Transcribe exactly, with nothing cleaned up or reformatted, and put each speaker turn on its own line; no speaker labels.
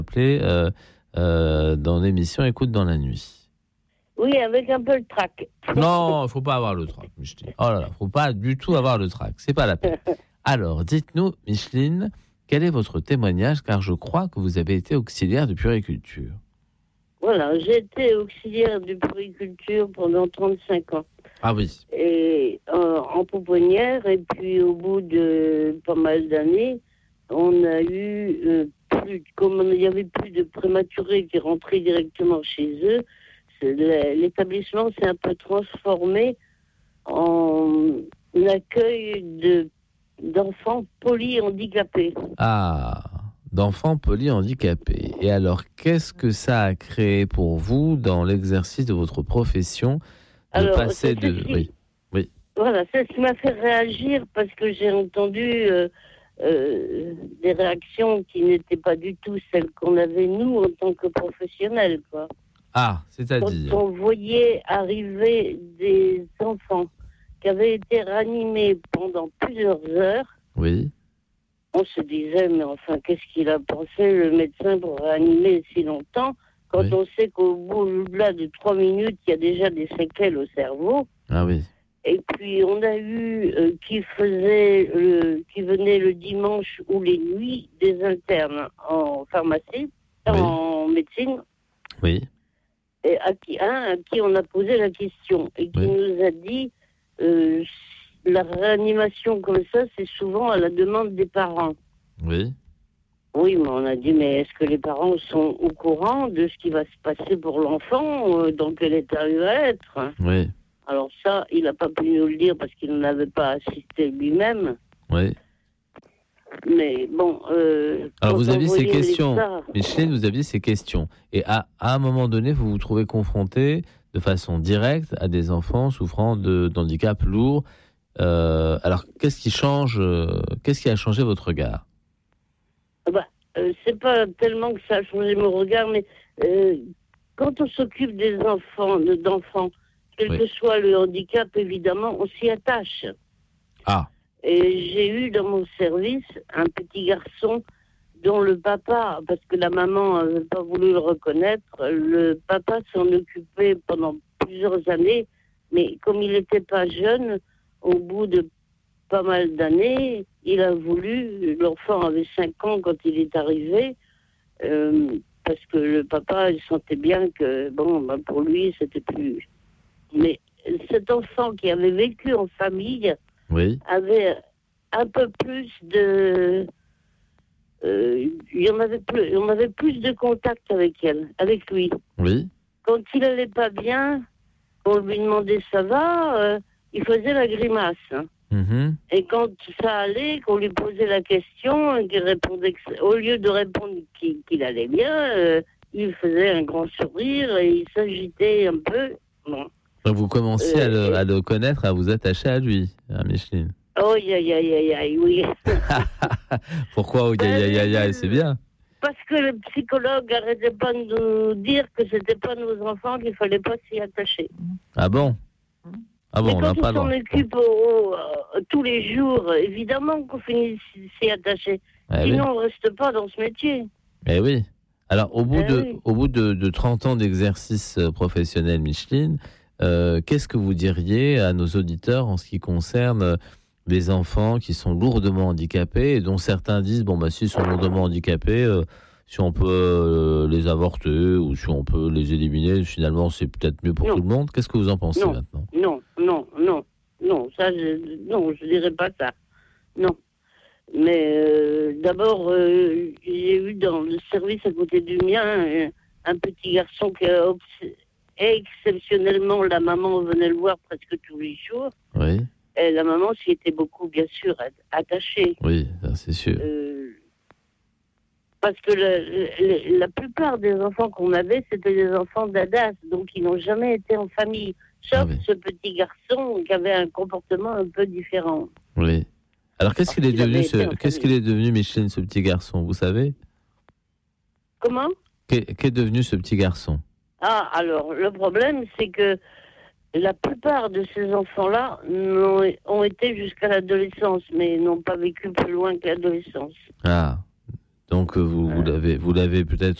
appelé euh, euh, dans l'émission Écoute dans la nuit.
Oui, avec un peu le trac.
Non, il ne faut pas avoir le trac, Micheline. Oh là là, il ne faut pas du tout avoir le trac. C'est pas la peine. Alors, dites-nous, Micheline, quel est votre témoignage, car je crois que vous avez été auxiliaire de puériculture.
Voilà, j'ai été auxiliaire de puériculture pendant trente-cinq ans.
Ah oui.
Et euh, en pouponnière, et puis au bout de pas mal d'années, on a eu euh, plus, comme il n'y avait plus de prématurés qui rentraient directement chez eux, l'établissement s'est un peu transformé en accueil de, d'enfants polyhandicapés.
Ah, d'enfants polyhandicapés. Et alors, qu'est-ce que ça a créé pour vous dans l'exercice de votre profession de
alors,
passer de...
Qui,
oui, oui.
Voilà, c'est ce qui m'a fait réagir parce que j'ai entendu euh, euh, des réactions qui n'étaient pas du tout celles qu'on avait nous en tant que professionnels, quoi.
Ah, c'est-à-dire
quand on voyait arriver des enfants qui avaient été ranimés pendant plusieurs heures,
oui.
On se disait, mais enfin, qu'est-ce qu'il a pensé, le médecin, pour réanimer si longtemps, quand oui. on sait qu'au bout-là de trois minutes, il y a déjà des séquelles au cerveau.
Ah oui.
Et puis, on a eu euh, qui faisait, euh, qui venait le dimanche ou les nuits, des internes en pharmacie, oui. en médecine.
Oui.
Et à qui, hein, à qui on a posé la question et qui oui. nous a dit euh, la réanimation comme ça, c'est souvent à la demande des parents.
Oui.
Oui, mais on a dit, mais est-ce que les parents sont au courant de ce qui va se passer pour l'enfant, euh, dans quel état il va être?
Oui.
Alors ça, il n'a pas pu nous le dire parce qu'il n'avait pas assisté lui-même.
Oui.
Mais bon... Euh,
Alors vous aviez ces questions, Micheline, vous aviez ces questions. Et à, à un moment donné, vous vous trouvez confronté de façon directe à des enfants souffrant de, d'handicap lourd. Euh, alors qu'est-ce qui change, euh, qu'est-ce qui a changé votre regard?
bah, euh, C'est pas tellement que ça a changé mon regard, mais euh, quand on s'occupe des enfants, d'enfants, quel oui. que soit le handicap, évidemment, on s'y attache.
Ah.
Et j'ai eu dans mon service un petit garçon dont le papa, parce que la maman n'avait pas voulu le reconnaître, le papa s'en occupait pendant plusieurs années, mais comme il n'était pas jeune, au bout de pas mal d'années, il a voulu, l'enfant avait cinq ans quand il est arrivé, euh, parce que le papa, il sentait bien que, bon, ben pour lui, c'était plus... Mais cet enfant qui avait vécu en famille...
Oui.
avait un peu plus de... Euh, il y en avait plus, on avait plus de contact avec elle, avec lui.
Oui.
Quand il allait pas bien, on lui demandait ça va, euh, il faisait la grimace. Hein.
Mm-hmm.
Et quand ça allait, qu'on lui posait la question, qu'il répondait que, au lieu de répondre qu'il, qu'il allait bien, euh, il faisait un grand sourire et il s'agitait un peu. Bon.
Donc vous commenciez euh, à, le, à le connaître, à vous attacher à lui, à Micheline.
Oh, aïe, aïe, aïe, aïe, oui.
Pourquoi, oh, aïe, aïe, aïe, aïe, c'est bien.
Parce que le psychologue n'arrêtait pas de nous dire que c'était pas nos enfants, qu'il fallait pas s'y attacher.
Ah bon? Ah bon,
mais
on
quand
n'a
on
pas
s'en
droit.
occupe au, euh, tous les jours, évidemment qu'on finit s'y attacher. Eh Sinon, oui. on ne reste pas dans ce métier.
Eh oui. Alors, au bout,
eh
de,
oui.
au bout de, de trente ans d'exercice professionnel, Micheline, euh, qu'est-ce que vous diriez à nos auditeurs en ce qui concerne les enfants qui sont lourdement handicapés et dont certains disent, bon, bah, s'ils sont lourdement handicapés, euh, si on peut euh, les avorter ou si on peut les éliminer, finalement, c'est peut-être mieux pour
non.
tout le monde. Qu'est-ce que vous en pensez
non.
maintenant?
Non, non, non, non, ça, je, non, je dirais pas ça. Non. Mais euh, d'abord, euh, j'ai eu dans le service à côté du mien un, un petit garçon qui a obs- exceptionnellement, la maman venait le voir presque tous les jours.
Oui.
Et la maman s'y était beaucoup, bien sûr, attachée.
Oui, c'est sûr.
Euh, parce que le, le, la plupart des enfants qu'on avait, c'était des enfants d'Adas, donc ils n'ont jamais été en famille. Sauf ah oui. ce petit garçon qui avait un comportement un peu différent.
Oui. Alors qu'est-ce qu'il est devenu, ce, qu'est-ce qu'il est devenu, Micheline, ce petit garçon, vous savez?
Comment?
Qu'est, qu'est devenu ce petit garçon?
Ah, alors, le problème, c'est que la plupart de ces enfants-là ont, ont été jusqu'à l'adolescence, mais n'ont pas vécu plus loin que l'adolescence.
Ah, Donc, vous, vous
Ouais.
l'avez, vous l'avez peut-être